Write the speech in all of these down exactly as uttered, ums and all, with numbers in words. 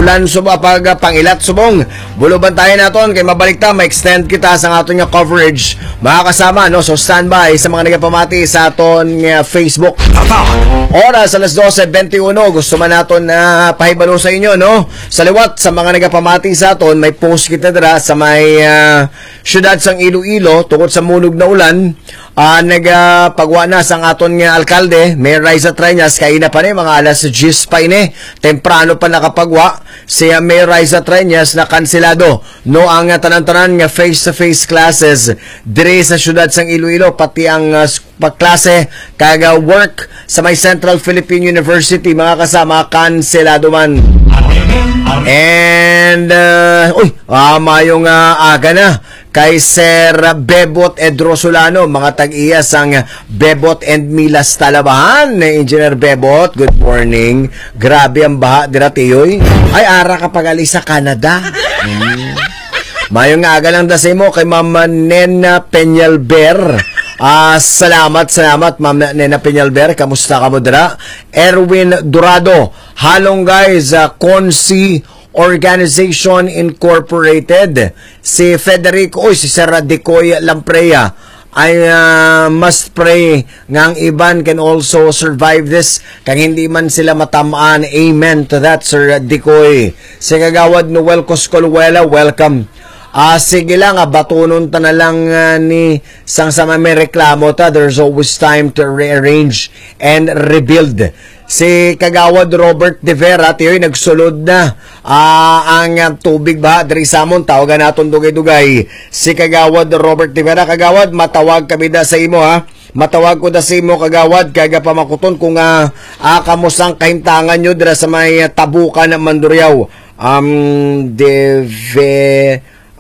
ulan suba pag uh, pangilat subong. Buluban tayo naton kay mabalik ta ma-extend kita sa aton nga coverage. Mga kasama no, so standby sa mga nagapamati sa aton nga Facebook. Oras alas dose twenty-one, gusto man naton na uh, pahibalo sa inyo no. Sa liwat sa mga nagapamati sa aton, may post kita dira sa may uh, syudad sang Iloilo tungod sa munog na ulan. Uh, nagpagwa uh, na sang aton nga alkalde, Mayor Raisa Treñas, kay na pa ni mga alas diyes pa ini. Temprano pa nakapagwa si uh, Mayor Raisa Treñas na kanselado no ang uh, tanan-tanan nga face-to-face classes dire sa syudad sang Iloilo, pati ang uh, pagklase kaga work sa may Central Philippine University, mga kasama, kanselado man. And uh, uy, ah, mayong uh, aga na kay Sir Bebot Edrosolano, mga tag-iya sang Bebot and Milas Talabahan ni Engineer Bebot. Good morning. Grabe ang baha dira tiyoy. Ay ara ka pagali sa Canada. Hmm. Mayong aga lang dasay mo kay Mama Nena Peñalver. Ah, salamat, salamat Ma'am Nena Peñalver. Kamusta ka mo dira? Erwin Dorado. Halong guys, uh, Consi Organization Incorporated. Si Federico, oy, si Sir Decoy Lampreya. I uh, must pray ngang iban can also survive this kang hindi man sila matamaan. Amen to that, Sir Decoy. Si Kagawad Noel Coscolwela, welcome. Ah, sige lang, ah, batunon ta na lang uh, ni sang sama may reklamo ta. There's always time to rearrange and rebuild. Si Kagawad Robert De Vera, tiyoy, nagsulod na uh, ang uh, tubig ba? Dari samon, tawagan natin dugay-dugay. Si Kagawad Robert De Vera, Kagawad, matawag kami da sa imo ha. Matawag ko da sa imo, Kagawad, kaga pamakuton kung uh, uh, kamusang kahintangan nyo dira sa may uh, tabukan ng Mandurriaw. Um, De Vera,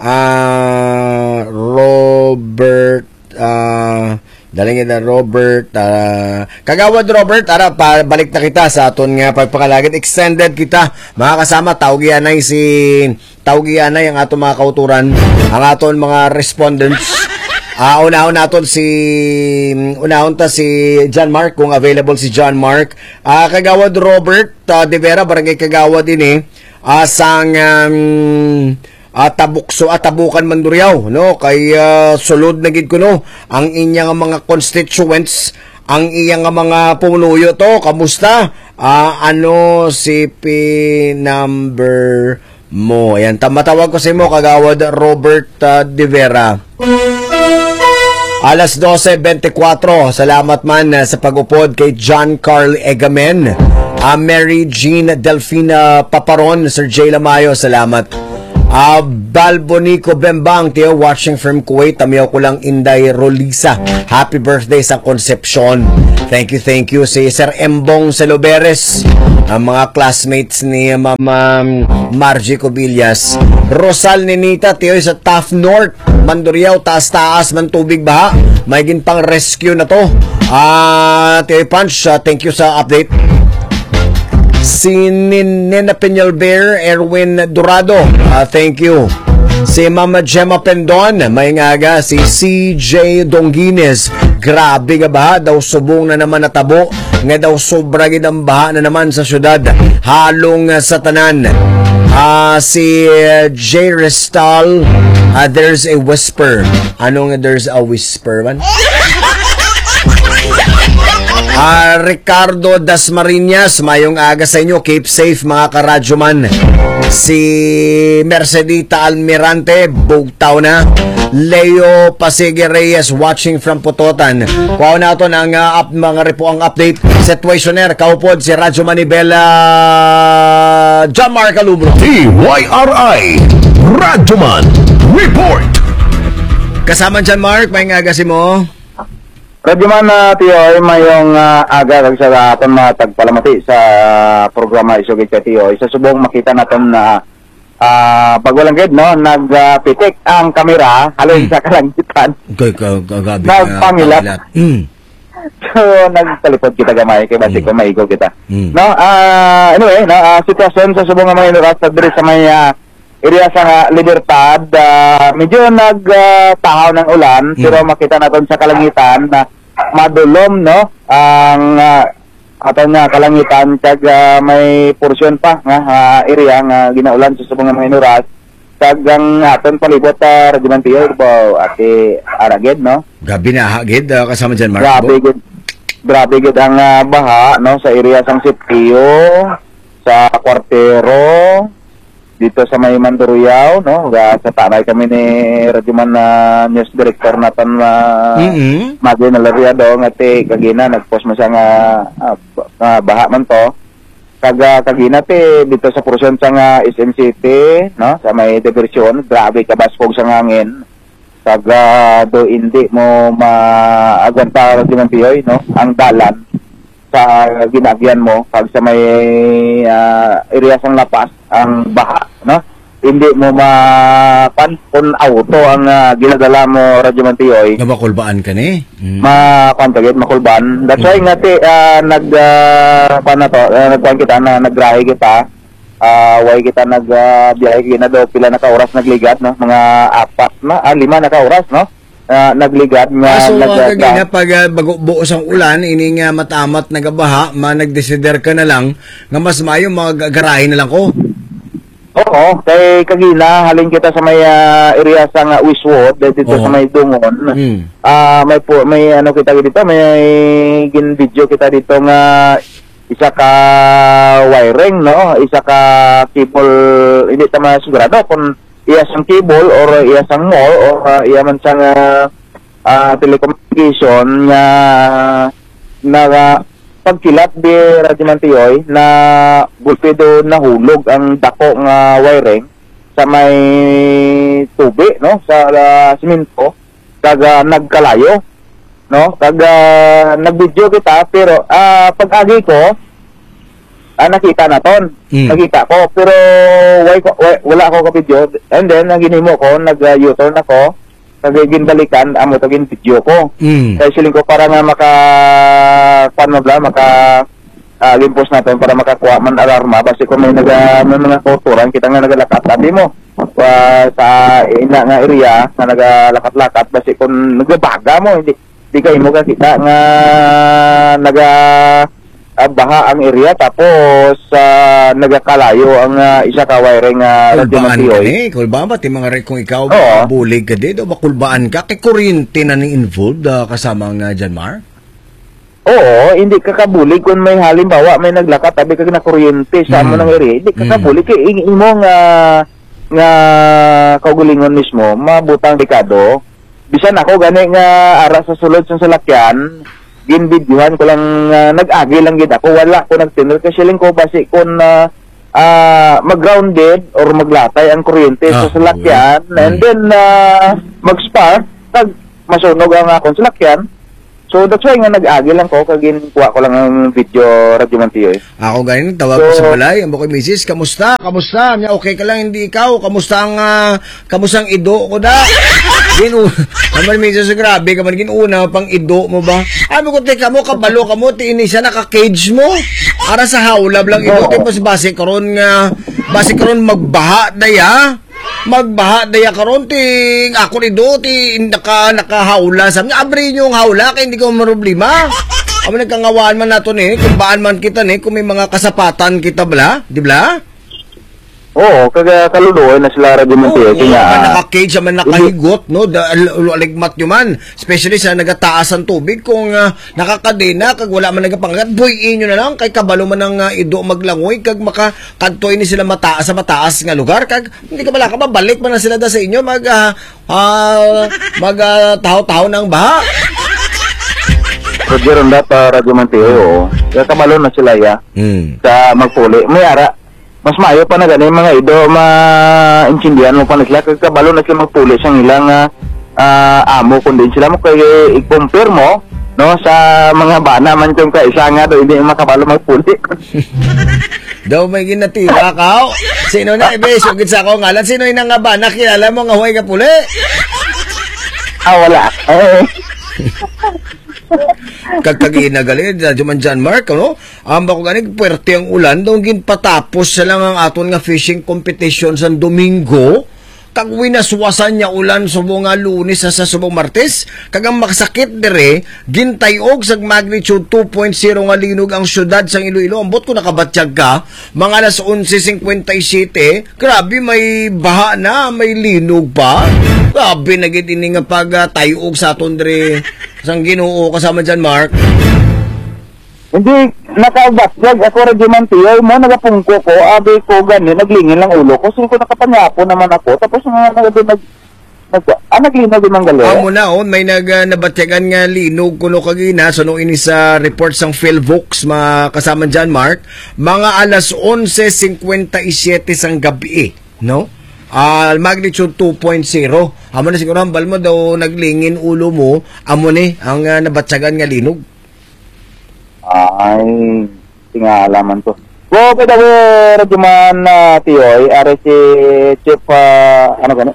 uh, Robert, uh, daling na Robert, uh, Kagawad Robert, ara, pa, balik na kita sa aton nga pagpakalagit. Extended kita, mga kasama, tawgianay si, tawgianay ang aton mga kauturan, ang aton mga respondents. Uh, unahon naton si, unahon ta si John Mark, kung available si John Mark. Uh, Kagawad Robert, uh, De Vera, barangay Kagawad din eh, uh, sang, um, at uh, tabukso at tabukan Mandurriaw no kay uh, sulod na gid ko no ang inyang mga constituents, ang iyang mga pumunuyo to. Kamusta? Uh, ano si P number mo? Ayan, tamatawag ko sa imo, Kagawad Robert uh, De Vera. Alas dose twenty-four. Salamat man uh, sa pag-upod kay John Carl Egamen, uh, Mary Jean Delfina Paparon, Sir Jay Lamayo, salamat. Uh, Balbonico Bembang, tiyo, watching from Kuwait. Tamiyaw ko lang Inday Rolisa. Happy birthday sa Concepcion. Thank you, thank you. Si Sir Embong Celoberes, ang mga classmates ni Mama Margie Cobillas. Rosal Ninita, tiyo, sa Taft North, Mandurriaw, taas-taas man tubig ba? May gin pang rescue na to. Uh, tiyo, Punch, uh, thank you sa update. Si Nena Peñalver, Erwin Dorado, uh, thank you. Si Mama Gemma Pendon, may ngaga. Si C J Donguines, grabe nga baha, daw subong na naman natabo, nga daw sobra gid ang baha na naman sa syudad, halong uh, sa tanan. Uh, si uh, J Restal, uh, there's a whisper. Ano nga there's a whisper man? Uh, Ricardo Dasmariñas, mayong aga sa inyo. Keep safe mga karadyoman. Si Mercedita Almirante, bugtaw na. Leo Pasige Reyes, watching from Putotan. Kuha na ito ng uh, up, mga repo ang update. Situationer, kaupod si Radyo Manibela, John Mark Alubro. T Y R I Radyoman Report. Kasama John Mark, may aga si mo. Radyoman na uh, tiyo ay mayong uh, aga kag sa aton matagpalamati sa uh, programa isugid ka tiyo. Isa subong makita naton na uh, pag walang gid no nagpitik uh, ang kamera halin mm. sa kalangitan. Okay, kagabi. Nagpangilat. Mm. So nagtalipod kita gamay kay basi mm. ko maigo kita. Mm. No, uh, anyway, no, uh, sitwasyon sa subong nga mga inurat diri sa may uh, area sa uh, Libertad, uh, medyo nagtahaw uh, ng ulan, mm. pero makita naton sa kalangitan na uh, madulom no ang uh, aton nga kalangitan kag ah, may porsyon pa nga ah, area nga ginaulan sa subong nga mga inuras kag ang aton palibot uh, Radyoman Tiyo po ati aragid no. Gabi na hagid uh, kasama dyan, Mark. Grabe gid. Grabe gid ang ah, baha no sa area sang Sitio, sa Kwartero, dito sa may Manduruyao no, ga sa tanay kami ni Radyoman na news director naton na Mm-hmm. Magin Alariado nga ti kagina nagpost mo siya nga ah, ah, baha man to. Kaga kagina ti dito sa porsyon sa nga S M City no, sa may diversyon, grabe kabaskog sa hangin. Kaga do hindi mo maagwanta Radyoman Tiyoy no, ang dalan sa ginagyan mo pag sa may uh, area sang lapas ang baha no, hindi mo mapan kung auto ang uh, ginadala mo Radyoman Tiyoy Nabakulbaan ka ni? Mm. makontagit makulban. That's why nga ti uh, nag uh, paano to uh, nagkuhan kita na nagrahe kita uh, way kita nag uh, biyahe kita do pila na ka oras nagligat no, mga apat na ah, lima na ka oras no. Uh, nagligat nga Ah, so nag uh, kagina pag uh, bago buos ang ulan ini nga matamat nagabaha, managdesider ka na lang nga mas mayo magagarahin na lang ko. Oo, kay kagina halin kita sa may uh, area sa nga Wiswood dito Oo. sa may Dungon. Mm. Ah, may po, may ano kita dito, may gin video kita dito nga isa ka wiring no, isa ka cable, hindi ta masigurado kung iya sang cable or iya sang mall or uh, iya man sang uh, uh, telecommunication nga na pagkilat di Radyoman Tiyoy na gulpido nahulog ang dako nga wiring sa may tubi no, sa uh, simento kaga nagkalayo no, kaga nagvideo kita pero uh, pag-agi ko ah, nakita na ton. Mm. Nakita ko pero way, ko- way, wala ako ka video and then ang ginimo ko nag uh, U-turn ako nagiging balikan amo tagin video ko. Mm. Kaya siling ko para nga maka paano ba maka uh, limpos natin para makakuha man alarma basi kung may naga may mga kulturan kita nga nagalakat sabi mo uh, sa ina nga area na nagalakat-lakat basi kung nagbabaga mo hindi di kayo mo ka kita nga naga uh, baha ang area tapos uh, nagakalayo ang uh, isa ka wiring uh, Kulbaan ka Tiyoy. ni? Kulbaan ba? Ti mga re kung ikaw Oo. bulig ka di, do bakulbaan ka? Kay kuryente na ni involved uh, kasama nga dyan, Mar? Oo, hindi ka kabulig kung may halimbawa may naglakat tabi ka na kuryente sa Mm. mo ng area, hindi ka Mm. kabulig kay ing imo nga nga kaugalingon mismo mabutang dekado. Bisan ako gani nga ara sa sulod sa salakyan, ginbidyuhan ko lang uh, nag-agi lang gid ako, wala ko nagtinol kasi lang ko basi kun uh, uh, mag-grounded or maglatay ang kuryente Ah, sa salakyan okay. and then uh, mag-spark tag masunog ang akong salakyan. So that's why nga nag-agi lang ko kagin kuha ko lang ang video Radyoman Tiyoy. Ako ganyan, tawag ko So- sa balay, ang bukoy misis, kamusta? Kamusta? Nya okay ka lang, hindi ikaw. Kamusta ang, uh, kamusta ang ido ko da? Ginu, naman misis, grabe ka man, ginuna pang ido mo ba? Ano ko, teka mo, kabalo ka mo, tiini siya, naka-cage mo. Ara sa haulab lang ido, Oo. tapos base karon nga, base karon magbaha daya. Magbaha daya karon ting ako ni do ti naka nakahaula sa nga abri niyo ang haula kay hindi ko problema. Amo nagkangawaan man nato ni kung baan man kita ni kung may mga kasapatan kita bala, di bala? Oo, kaga kaluluoy na sila Radyoman Tiyoy Oo, kaya man naka-cage man nakahigot no, da, aligmat nyo man, especially sa nagataas ang tubig kung uh, nakakadena kag wala man nagapangat, buhiin nyo na lang kay kabalo man ang uh, ido maglangoy kag makakadtoy ni sila mataas sa mataas nga lugar kag hindi ka bala ka babalik man na sila da sa inyo mag uh, uh, mag uh, taho-taho ng baha. Roger Ronda pa Radyoman Tiyoy oo. Kaya kabalo na sila ya Hmm. sa magpuli. May ara mas maayo pa na gani mga ido ma-intindihan mo pa na sila kag kabalo na sila magpuli sang ilang uh, uh, amo kundi sila mo kay i-compare mo no sa mga bana man kung kaisa nga do hindi makabalo magpuli. Daw may ginatira ka. Sino na ibe sugid sa ako ngalan sino ina nga ba nakilala mo nga huwag ka puli? Ah wala. Eh. Kagkagina galing da man John Mark ano amba ko gani puwerte ang ulan daw gin patapos sa lang ang aton nga fishing competition sa Domingo kag winaswasan niya ulan subong nga Lunes sa subong Martes, kagang makasakit dire, gintayog sa magnitude two point zero nga linog ang syudad sang Iloilo. Ambot ko nakabatyag ka, mga alas eleven fifty-seven, grabe may baha na, may linog pa. Grabe na gid ini nga pag uh, tayog sa aton dire sang Ginoo kasama dyan, Mark. Hindi, nakabatyag ako Radyoman Tiyoy mo, nagapungko ko, abi ko gani, naglingin lang ulo ko, so ko nakapanyapo naman ako, tapos nga nag, nag, nag ah, naglinaw din ang gali. Amo na, on, may nag, uh, nabatyagan nga linog kuno kagina, so nung ini sa report sang PhilVox, mga kasama dyan, Mark, mga alas eleven fifty-seven sang gabi, no? Uh, magnitude two point zero. Amo na siguro, hambal mo daw, naglingin ulo mo, amo ni, ang uh, nabatyagan nga linog. Ay, tingalaman to. So, kada ko, Radyoman na uh, Tiyoy, ari si Chief, uh, ano gano?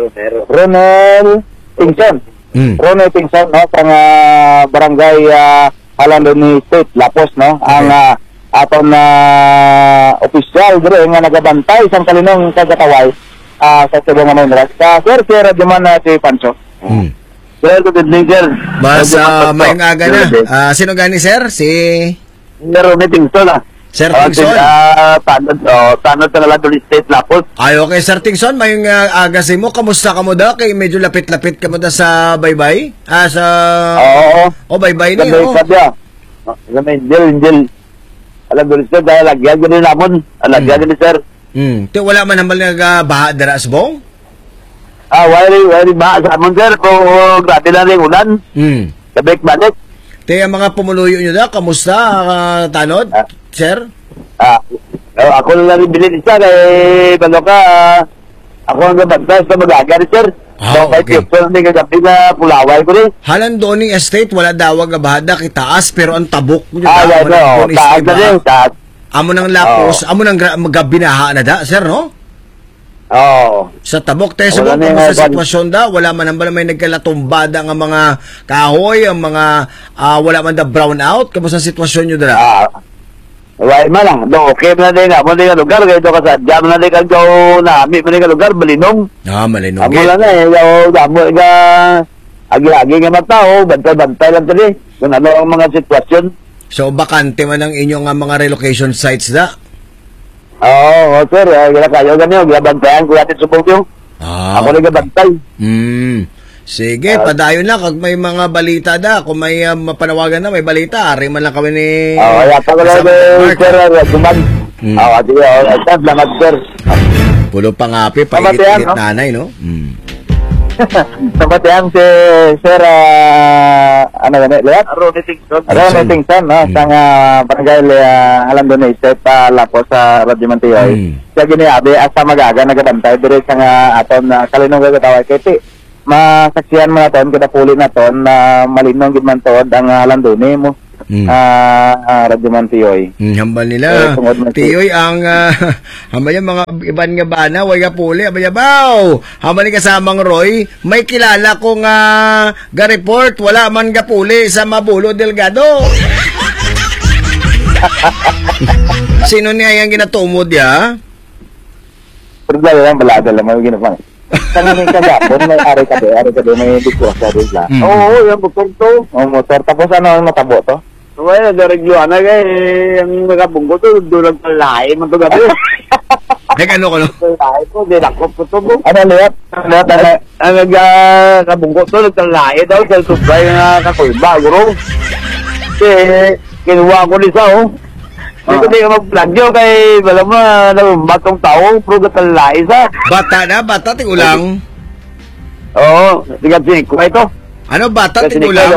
Ronel Tingson. Mm. Ronel Tingson, no? Sa uh, barangay uh, Alandoni State, Lapos, no? Okay. Ang uh, aton na uh, opisyal, dire, nga nagabantay sa kalinong kagataway uh, sa Cebu nga Manila. Sa sir, si Radyoman na uh, si Pancho. Mm. Sir, good evening, sir. Mas uh, mayang aga na. Uh, sino gani, sir? Si... Ronel Tingson, ah. Sir Tingson? Uh, tanod, oh, tanod sa Alandoni State, Lapos. Ay, okay, Sir Tingson, mayong uh, aga si mo. Kamusta ka mo da? Kay medyo lapit-lapit ka mo da sa baybay? Ah, sa... Oo. Oh, baybay ni, oh. Sabi, ah. Sabi, Angel, Angel. Alandoni State, dahil lagyan ko din namon. Lagyan ko din, sir. Hmm. Tiyo, wala man hambal nga baha dara asbong? Ah, wala wala ba sa amon, sir, kung grabe lang rin ulan. Hmm. Kabik-balik. Te, ang mga pumuluyo nyo da, kamusta, uh, Tanod, ah. sir? Ah, uh, ako lang rin bilhin isa, kay balo ka, uh, ako ang gabagtas sa mag-agar, sir. Ah, so, okay. Kaya hindi kagabi na pulaway ko rin. Halandoni Estate, wala dawag bahada, kitaas, pero ang tabok nyo Ah, da, wala, no, taas na rin, taas. Amo ng lapos, oh. Amo ng magabinaha na da, sir, no? Oo. Sa tabok tayo sa mga sa sitwasyon da, wala man ang may nagkalatumbada ng mga kahoy, ang mga uh, wala man da brown out, kamusta ang sitwasyon nyo dala? Ah, wala man lang, do okay man din nga, mo din nga lugar, kaya do ka sa jam na din ka do nami, mo din nga lugar, balinong. Ah, malinong. Amo lang eh, yaw, damo nga, agi-agi nga matao, bantay-bantay lang tali, kung ano ang mga sitwasyon. So, bakante man ang inyong uh, mga relocation sites da? Oo, oh, sir. Gila kayo ganyan. Gila bantayan ko natin subong yung. Ah, ako okay. Nagabantay. Hmm. Sige, uh, padayon na. Kung may mga balita da, kung may uh, mapanawagan na, may balita, ari man lang kami ni... Oo, oh, yata ko lang, sir. Duman. Oo, ati, oo. Salamat, sir. Pulo pangapi, paigit-igit no? Nanay, no? Hmm. Napatihan si Sir, uh, ano gani, Leat? Ronnie Tingson. Ronnie Tingson, no? Sa nga barangay uh, Alandoni State, uh, Lapos sa Radyoman Tiyoy. Mm. Siya giniabi, asa magaga, nagabantay, dire sa nga aton na uh, kalinong gagataway. Kaya masaksiyan mo natin, kita puli natin na uh, malinong gidmantod ang uh, Alandoni mo. Mm. Uh, uh, Radyoman Tiyoy. Mm, hambal nila. Uh, Tiyoy ang uh, hambal yung mga iban nga bana, way ka puli, abay baw. Hambal ni kasamang Roy, may kilala kong uh, ga-report, wala man ga puli sa Mabulo Delgado. Sino niya yung ginatumod ya? Pero dahil lang balada lang, may ginapang. Tanganin ka gapon, may ari ka doon, ari ka doon, may diskursa doon lang. Oo, oh, yung motor to. Oo, motor. Tapos ano ang matabo to? Well, naregluan na kay ang nagabunggo to, dulang palay, man to gabi. Dek, ano ko no? Palay po, dinakop ko to mo. Ano lihat? Ano lihat? Ang nagabunggo to, nagtalay daw, sa supply na kakulba, guro. Kasi, kinuha ko nisa, oh. Hindi ko di ka mag-plagyo kay, wala mo, batong tao, pero katalay sa. Bata na, bata, tigulang. Oo, tigat sinikwa ito. Ano, bata, tigulang?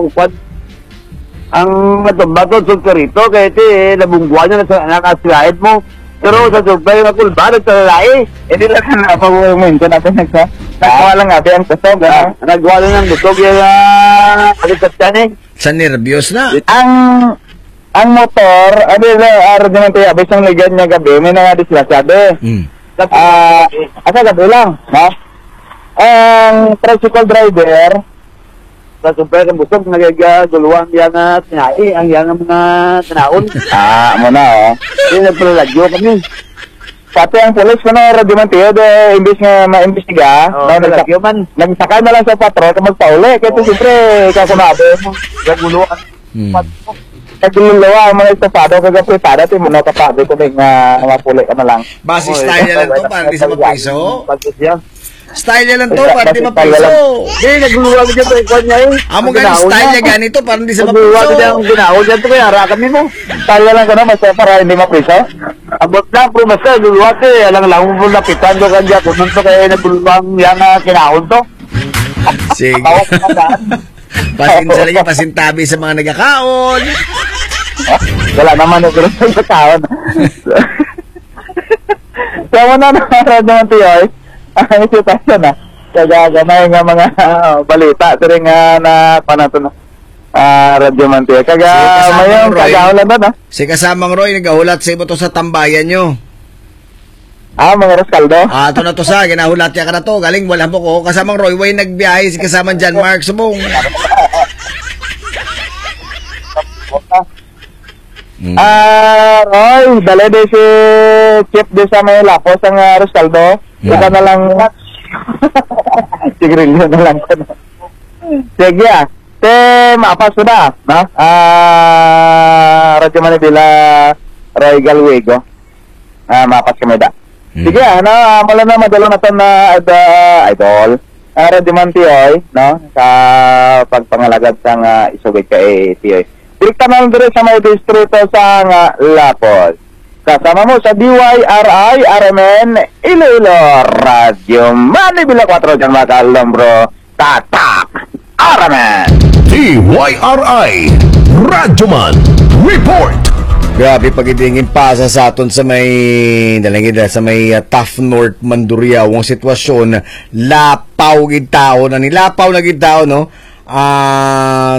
Ang matumbato sa karito, kaya ito eh, nabungguan nyo na sa nakasihit mo. Pero sa supply na kulba, nagtalay. Eh, di lang na pag-uminto natin nagsa. Nagawa lang nga, ang kusog. Nagawa lang ng kusog yung alitas yan eh. Sa nervyos na. Ang ang motor, abi la araw din tayo, abis ang ligan niya gabi, may nga dislasado. Mm. Ah, asa gabi lang, no? Ang tricycle driver, sa super ang busog, nagagaguluan yan na tinai, ang yan ang mga tinaon. Ah, mo na, oh. Hindi nagpalagyo kami. pati ang pulis ko na radyo man tiyo, de, imbis nga ma-imbestiga, Oo, no, nagsak- radyo man. nagsakay na lang sa patrol, ka magpauli, kaya ito siyempre, kakunado mo, gaguluan. Hmm. Nagluluwa ang mga estafado, kagapritada, ito yung mga kapado ko nga mapuli ka na lang. Base Oo, style niya lang to, ito, para di sa magpiso. Pagkot yan. Style niya lang to, para di magpiso. Hindi, nagluluwag dyan to, ikon niya eh. Amo ganun style niya ganito, para di sa Nagluluwag dyan ang magpiso. ginawag dyan to, kaya harakan mo. Tala lang ka na, mas para hindi mapriso. Abot lang, pero basta, nagluluwag eh. Alang lang mo lapitan do kanya, kung nung to kaya nagluluwag yan na kinahon to. Sige. Tawag ka na daan. Pasinsa lang yung pasintabi sa mga nagkakaon. Wala naman yung ganun sa taon. Sama na naman naman tiyo eh. Ang sitwasyon na. Kagagamay nga mga uh, balita. Ito rin nga na panato na uh, radyo man tiyo. Kaga Sige, kasama mayong Roy. kagaulan na na. Si kasamang Roy, nagahulat sa ibo to sa tambayan nyo. Ah, mga Roscaldo. Ah, ito na to sa, ginahulat niya ka na to. Galing, wala mo ko. Kasamang Roy, way nagbiyahe si kasamang John Mark Subong. Hmm. Ah, Roy, dali di si Chip di sa may lapos ang uh, Roscaldo. Yeah. Ika na lang. Sigrilyo na lang ko na. Sige ah. Te, mapas ko na. No? Ah, Radyo Manibila, Roy Galwego. Ah, mapas kami da. Hmm. Sige ah, no? Mula na madalo na ito na uh, idol. Ah, Radyo Man Tiyoy, no? Sa pagpangalagad sa uh, isugit ka eh, Tiyoy. Direkta na lang dire sa may distrito sa uh, Lapos. Kasama mo sa D Y R I, R M N, Iloilo, Radyo Manibila four, dyan mga kalombro, Tatak, R M N. T Y R I Radyoman Report. Grabe pagidingin pasa sa aton sa may dalangin sa may uh, Tough North Mandurriao ang sitwasyon lapaw gid tao na nilapaw na gid tao no ah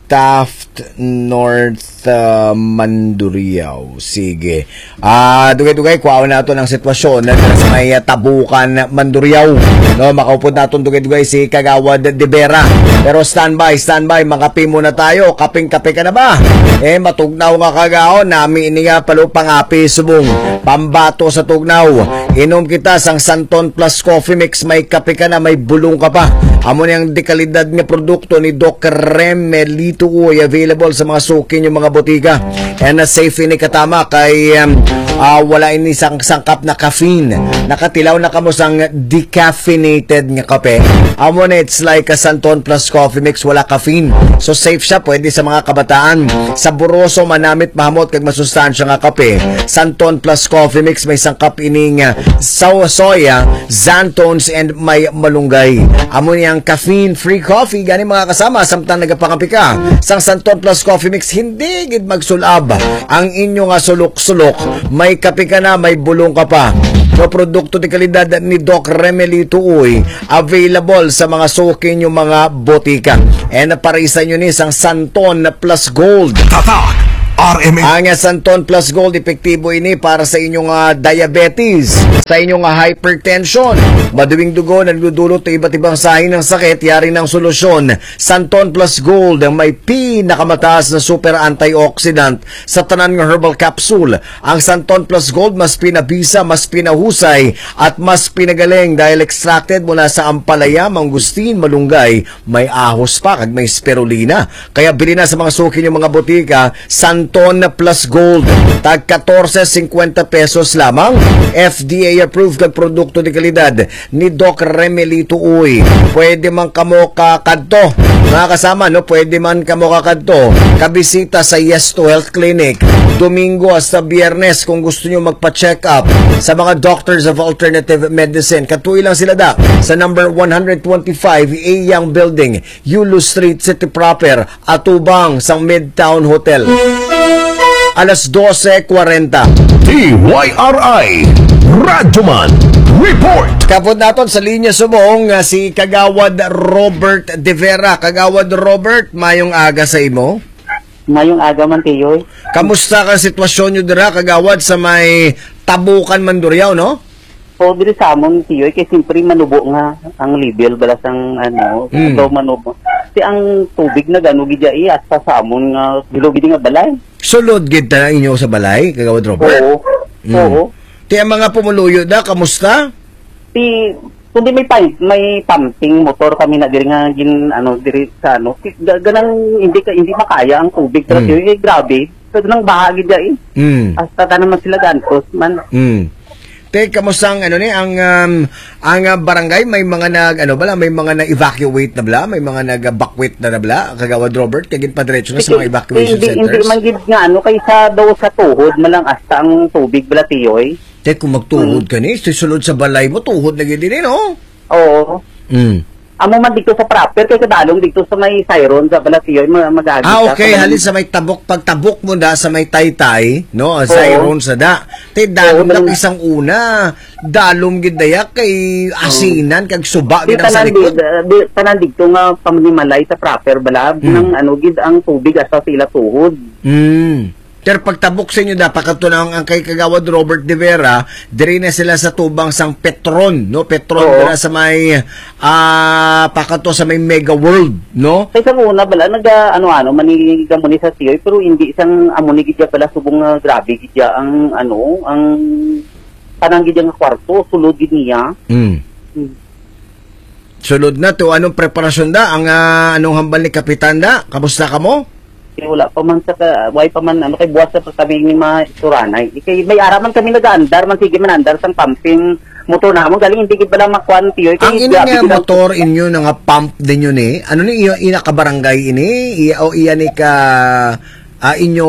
Taft North uh, Mandurriao. Sige. Ah, dugay-dugay kuha na nato ng sitwasyon na sa may uh, Tabukan Mandurriao. No, makaupod naton dugay-dugay si Kagawad de Vera. Pero standby, standby, makape muna tayo. Kaping-kape ka na ba? Eh matugnaw nga kagao, nami ini nga palupang api subong. Pambato sa tugnaw. Inom kita sang Santon Plus Coffee Mix, may kape ka na, may bulong ka pa. Amo niyang dekalidad nga produkto ni Doc Remelito Uy, available sa mga suki yung mga botika. And na safe ini katama kay um, uh, wala ini sang sangkap na caffeine. Nakatilaw na kamo sang decaffeinated nga kape. Amo na it's like a Santon Plus Coffee Mix, wala caffeine. So safe siya, pwede sa mga kabataan. Saboroso, manamit, mahamot kag masustansya nga kape. Santon Plus Coffee Mix may sangkap ining uh, so soya, xanthones and may malunggay. Amo niyang caffeine-free coffee gani mga kasama samtang nagapangapi ka. Sang Santon Plus Coffee Mix hindi gid magsulab ang inyo nga sulok-sulok. May kape ka na, may bulong ka pa. No produkto de kalidad ni Doc Remelito Uy, available sa mga suki nyo mga botika. And parisa nyo ni sang Santon Plus Gold. Tatak R M N. Ang Santon Plus Gold, epektibo ini para sa inyong uh, diabetes, sa inyong uh, hypertension, maduwing dugo na nagdudulot ng iba't ibang sahin ng sakit, yari ng solusyon. Santon Plus Gold ang may pinakamataas na super antioxidant sa tanan ng herbal capsule. Ang Santon Plus Gold mas pinabisa, mas pinahusay at mas pinagaling dahil extracted mula sa ampalaya, mangustin, malunggay, may ahos pa kag may spirulina. Kaya bili na sa mga suki ng mga botika Santon Plus Gold, tag fourteen fifty pesos lamang. F D A approved kag produkto de kalidad ni Doc Remelito Uy. Pwede man kamo kakadto mga kasama, no? Pwede man kamo kakadto kabisita sa Yes to Health Clinic Domingo hasta Biyernes kung gusto nyo magpa-check up sa mga Doctors of Alternative Medicine. Katuloy lang sila da sa number one twenty-five A Young Building, Yulo Street, City Proper, Atubang, sang Midtown Hotel. Alas twelve forty. T Y R I Radyoman Report. Kapod naton sa linya sumong nga si Kagawad Robert De Vera. Kagawad Robert, mayong aga sa imo. Mayong aga man tiyoy. Kamusta ka sitwasyon nyo dira, Kagawad, sa may Tabukan Mandurriao, no? O diri sa amon tiyoy kay simpre manubo nga ang level balas ang ano, Mm. so manubo. Ti ang tubig na gano gid iya at sa amon nga bilog gid nga balay. Sulod gid ta inyo sa balay, Kagawad Robert. Oo. Mm. Oo. Ti ang mga pumuluyo da, kamusta? Ti kundi may pa, may pumping motor kami na diri nga gin ano diri sa ano Ga- ganang hindi ka hindi makaya ang tubig pero Mm. eh, grabe so nang bahagi dia eh Mm. hasta ta naman sila gantos man. Mm. Te, kamusta ang ano ni ang um, ang uh, barangay may mga nag ano bala may mga na-evacuate na bala, may mga nag-evacuate na na bala, kagawad Robert, kagin pa diretso na sa mga evacuation hindi, centers. Hindi man gid nga ano kaysa daw sa tuhod malang hasta ang tubig bala tiyoy. Te, kung magtuhod ka ni, sulod sa balay mo, tuhod na gini no? Oo. Mm. Amo man dito sa proper kay kadalong dito sa may Siron sa Balatiyoy magagi. Ah, okay. Halin sa may tabok, pagtabok mo na sa may taytay, no? Ang Siron sa da. Te, dalom Oo, na man- isang una. Dalom gidaya kay asinan, kag suba Di gidang sa tanan likod. di, di tanan dito nga pamanimalay sa proper bala nang ano gid ang tubig asa sila tuhod. Hmm. Pero pagtabok sa inyo da, pagkatunang ang kay kagawad Robert De Vera, diri na sila sa tubang sang Petron, no? Petron Oo. dira sa may, ah, pakato sa may Mega World, no? Kaysa muna bala nag ano-ano manigamuni sa tiyoy pero hindi isang amuni gid pala subong nga grabe gid ang ano ang kanang gid nga kwarto sulod gid niya. Hmm. Hmm. Sulod na to, anong preparasyon da? Ang ah, anong hambal ni Kapitan da? Kamusta ka mo? Kaya wala pa man sa ka, way pa man ano kay buwas sa kami ni mga suranay. Kay may araman kami nag-andar man sige man andar sang pumping motor na mo galing hindi gid bala makwan tiyoy Ang ini nga motor inyo na nga pump din yun eh. Ano ni iyo ina ka barangay ini? Iya o iya ni ka ah, inyo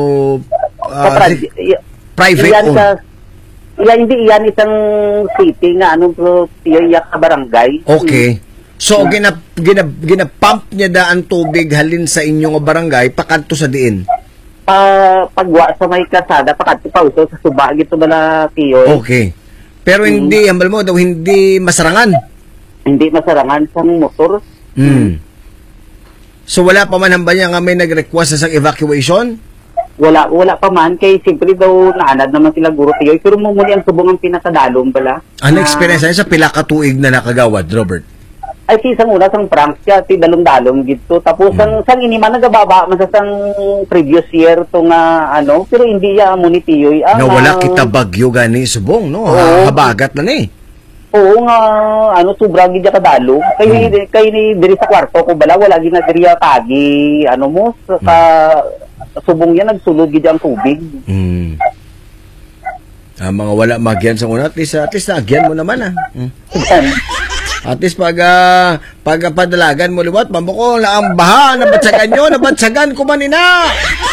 ah, si- private iyan owned? ka, iyan, hindi iyan isang city nga anong pro tiyoy yak ka barangay. Okay. So ginap ginap ginapump niya da ang tubig halin sa inyong barangay pakanto sa diin. Pa pagwa sa may kasada pakadto pa uso sa suba gito bala tiyoy. Okay. Pero hindi hambal mo daw hindi masarangan. Hindi masarangan sang motor. Hmm. So wala pa man hambal niya nga may nag-request sa evacuation? Wala wala pa man kay simpre daw naanad naman sila guro tiyoy pero mumuli ang subong ang pinakadalom bala. Ano Ah, experience niya sa pila ka tuig na nakagawad, Robert? ay si isang una sang prank siya ti dalom-dalom gito tapos sang sang ini man nagababa man sa sang previous year to nga ano pero hindi ya amo ni tiyoy ang Nawala ah, kita bagyo gani subong, no? Oo. Ha- Habagat na ni. oo nga ano sobra gid ya kadalo kay Hmm. kay ni diri sa kwarto ko bala wala gid na diri ya tagi ano mo sa sa subong yan nagsulod gid ang tubig. Hmm. Ah, mga wala magyan sa una, at least, at least nagyan mo naman ah. Hmm. At least pag, uh, pag padalagan mo liwat, mamuko na ang baha, nabatsagan nyo, nabatsagan ko manina.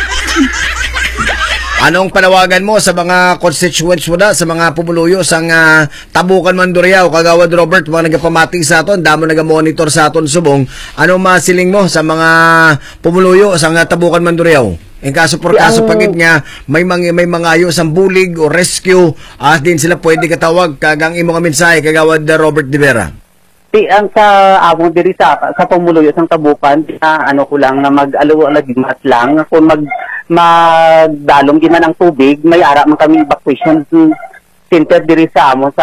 Anong panawagan mo sa mga constituents mo na, sa mga pumuluyo, sa uh, Tabukan Mandurriao, Kagawad Robert, mga nagapamati sa aton, damo nagamonitor sa aton subong, anong masiling mo sa mga pumuluyo sa uh, Tabukan Mandurriao? In kaso por kaso Ang- pagit nga, may mga, may mga ayos ang bulig o rescue, at din sila pwede katawag, kagang imo nga mensahe, Kagawad uh, Robert De Vera. Ti ang sa amo diri sa sa pamuluyo sang Tabukan na ano ko lang na mag-alo nagmat lang kung mag magdalom gid man ang tubig may ara man kami evacuation center diri sa amo sa